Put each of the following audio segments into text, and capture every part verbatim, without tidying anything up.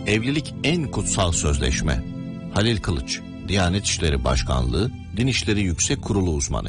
Evlilik en kutsal sözleşme. Halil Kılıç, Diyanet İşleri Başkanlığı, Din İşleri Yüksek Kurulu uzmanı.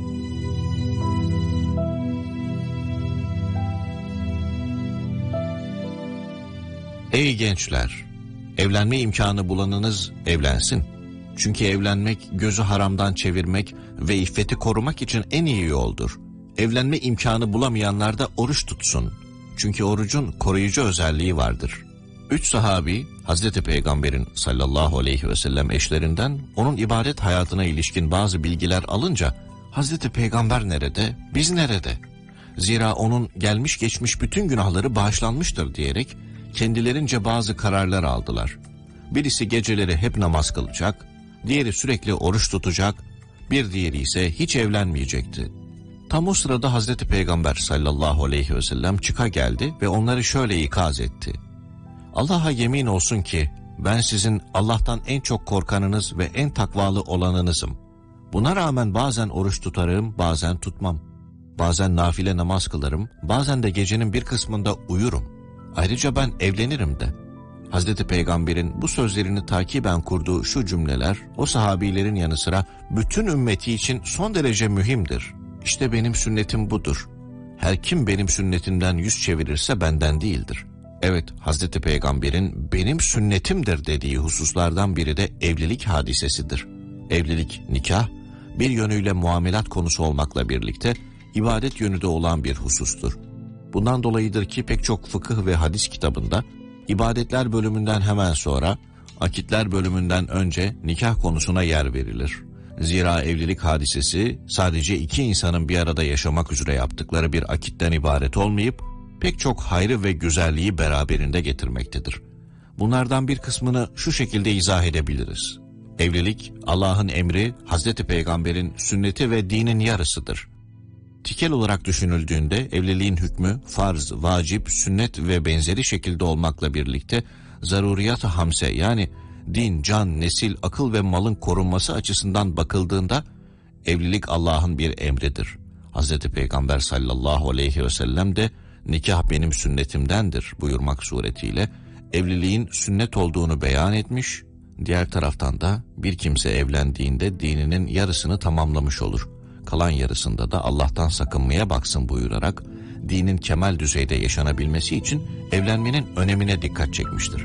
Ey gençler! Evlenme imkanı bulanınız evlensin. Çünkü evlenmek gözü haramdan çevirmek ve iffeti korumak için en iyi yoldur. Evlenme imkanı bulamayanlar da oruç tutsun. Çünkü orucun koruyucu özelliği vardır. Üç sahabi Hazreti Peygamber'in sallallahu aleyhi ve sellem eşlerinden onun ibadet hayatına ilişkin bazı bilgiler alınca Hazreti Peygamber nerede, biz nerede? Zira onun gelmiş geçmiş bütün günahları bağışlanmıştır diyerek kendilerince bazı kararlar aldılar. Birisi geceleri hep namaz kılacak, diğeri sürekli oruç tutacak, bir diğeri ise hiç evlenmeyecekti. Tam o sırada Hazreti Peygamber sallallahu aleyhi ve sellem çıka geldi ve onları şöyle ikaz etti. Allah'a yemin olsun ki ben sizin Allah'tan en çok korkanınız ve en takvalı olanınızım. Buna rağmen bazen oruç tutarım, bazen tutmam. Bazen nafile namaz kılarım, bazen de gecenin bir kısmında uyurum. Ayrıca ben evlenirim de. Hazreti Peygamber'in bu sözlerini takiben kurduğu şu cümleler o sahabilerin yanı sıra bütün ümmeti için son derece mühimdir. İşte benim sünnetim budur. Her kim benim sünnetimden yüz çevirirse benden değildir. Evet, Hazreti Peygamber'in benim sünnetimdir dediği hususlardan biri de evlilik hadisesidir. Evlilik, nikah, bir yönüyle muamelat konusu olmakla birlikte ibadet yönü de olan bir husustur. Bundan dolayıdır ki pek çok fıkıh ve hadis kitabında ibadetler bölümünden hemen sonra, akitler bölümünden önce nikah konusuna yer verilir. Zira evlilik hadisesi sadece iki insanın bir arada yaşamak üzere yaptıkları bir akitten ibaret olmayıp, pek çok hayrı ve güzelliği beraberinde getirmektedir. Bunlardan bir kısmını şu şekilde izah edebiliriz. Evlilik, Allah'ın emri, Hazreti Peygamber'in sünneti ve dinin yarısıdır. Tikel olarak düşünüldüğünde evliliğin hükmü farz, vacip, sünnet ve benzeri şekilde olmakla birlikte zaruriyat-ı hamse yani din, can, nesil, akıl ve malın korunması açısından bakıldığında evlilik Allah'ın bir emridir. Hazreti Peygamber sallallahu aleyhi ve sellem de nikah benim sünnetimdendir buyurmak suretiyle evliliğin sünnet olduğunu beyan etmiş, diğer taraftan da bir kimse evlendiğinde dininin yarısını tamamlamış olur. Kalan yarısında da Allah'tan sakınmaya baksın buyurarak dinin kemal düzeyde yaşanabilmesi için evlenmenin önemine dikkat çekmiştir.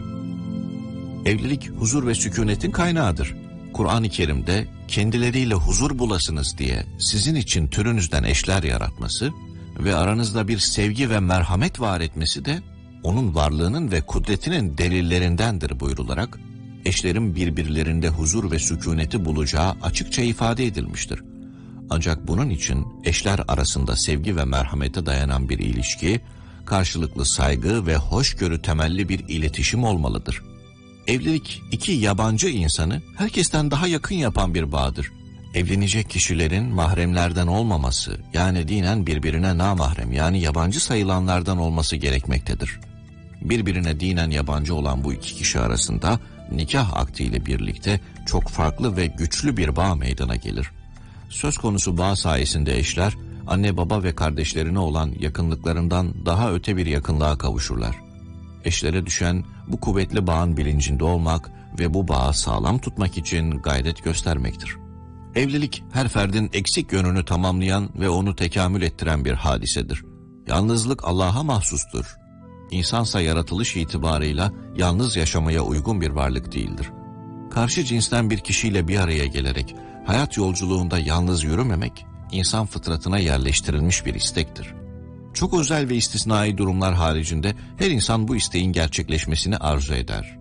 Evlilik huzur ve sükunetin kaynağıdır. Kur'an-ı Kerim'de kendileriyle huzur bulasınız diye sizin için türünüzden eşler yaratması ve aranızda bir sevgi ve merhamet var etmesi de onun varlığının ve kudretinin delillerindendir buyrularak eşlerin birbirlerinde huzur ve sükuneti bulacağı açıkça ifade edilmiştir. Ancak bunun için eşler arasında sevgi ve merhamete dayanan bir ilişki, karşılıklı saygı ve hoşgörü temelli bir iletişim olmalıdır. Evlilik iki yabancı insanı herkesten daha yakın yapan bir bağdır. Evlenecek kişilerin mahremlerden olmaması yani dinen birbirine namahrem yani yabancı sayılanlardan olması gerekmektedir. Birbirine dinen yabancı olan bu iki kişi arasında nikah akdiyle birlikte çok farklı ve güçlü bir bağ meydana gelir. Söz konusu bağ sayesinde eşler anne baba ve kardeşlerine olan yakınlıklarından daha öte bir yakınlığa kavuşurlar. Eşlere düşen bu kuvvetli bağın bilincinde olmak ve bu bağı sağlam tutmak için gayret göstermektir. Evlilik her ferdin eksik yönünü tamamlayan ve onu tekamül ettiren bir hadisedir. Yalnızlık Allah'a mahsustur. İnsansa yaratılış itibarıyla yalnız yaşamaya uygun bir varlık değildir. Karşı cinsten bir kişiyle bir araya gelerek hayat yolculuğunda yalnız yürümemek, insan fıtratına yerleştirilmiş bir istektir. Çok özel ve istisnai durumlar haricinde her insan bu isteğin gerçekleşmesini arzu eder.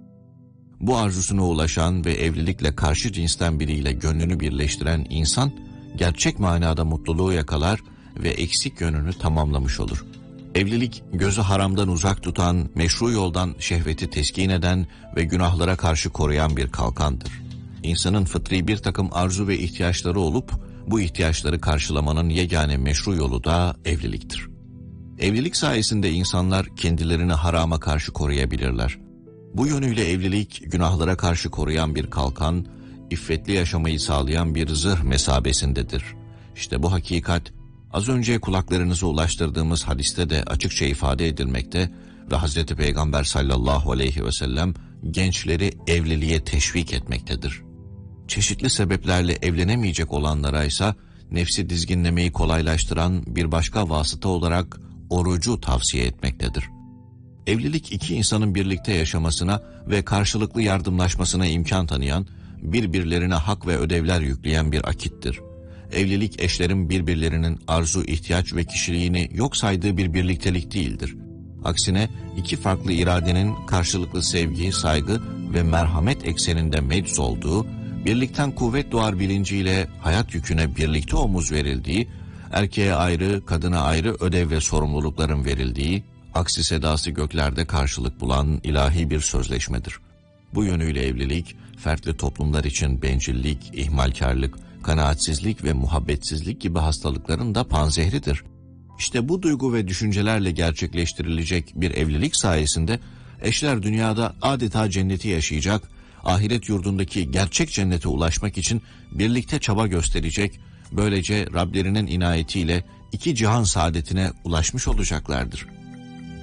Bu arzusuna ulaşan ve evlilikle karşı cinsten biriyle gönlünü birleştiren insan, gerçek manada mutluluğu yakalar ve eksik yönünü tamamlamış olur. Evlilik, gözü haramdan uzak tutan, meşru yoldan şehveti teskin eden ve günahlara karşı koruyan bir kalkandır. İnsanın fıtri bir takım arzu ve ihtiyaçları olup, bu ihtiyaçları karşılamanın yegane meşru yolu da evliliktir. Evlilik sayesinde insanlar kendilerini harama karşı koruyabilirler. Bu yönüyle evlilik, günahlara karşı koruyan bir kalkan, iffetli yaşamayı sağlayan bir zırh mesabesindedir. İşte bu hakikat, az önce kulaklarınıza ulaştırdığımız hadiste de açıkça ifade edilmekte ve Hazreti Peygamber sallallahu aleyhi ve sellem gençleri evliliğe teşvik etmektedir. Çeşitli sebeplerle evlenemeyecek olanlara ise nefsi dizginlemeyi kolaylaştıran bir başka vasıta olarak orucu tavsiye etmektedir. Evlilik iki insanın birlikte yaşamasına ve karşılıklı yardımlaşmasına imkan tanıyan, birbirlerine hak ve ödevler yükleyen bir akittir. Evlilik eşlerin birbirlerinin arzu, ihtiyaç ve kişiliğini yok saydığı bir birliktelik değildir. Aksine iki farklı iradenin karşılıklı sevgi, saygı ve merhamet ekseninde mecz olduğu, birlikten kuvvet doğar bilinciyle hayat yüküne birlikte omuz verildiği, erkeğe ayrı, kadına ayrı ödev ve sorumlulukların verildiği, aksi sedası göklerde karşılık bulan ilahi bir sözleşmedir. Bu yönüyle evlilik, fertli toplumlar için bencillik, ihmalkarlık, kanaatsizlik ve muhabbetsizlik gibi hastalıkların da panzehridir. İşte bu duygu ve düşüncelerle gerçekleştirilecek bir evlilik sayesinde eşler dünyada adeta cenneti yaşayacak, ahiret yurdundaki gerçek cennete ulaşmak için birlikte çaba gösterecek, böylece Rablerinin inayetiyle iki cihan saadetine ulaşmış olacaklardır.